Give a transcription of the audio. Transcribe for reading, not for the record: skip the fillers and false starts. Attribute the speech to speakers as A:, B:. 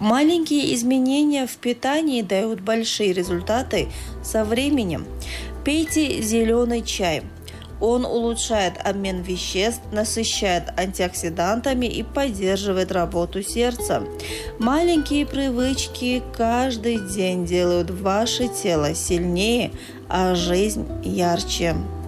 A: Маленькие изменения в питании дают большие результаты со временем. Пейте зеленый чай. Он улучшает обмен веществ, насыщает антиоксидантами и поддерживает работу сердца. Маленькие привычки каждый день делают ваше тело сильнее, а жизнь ярче.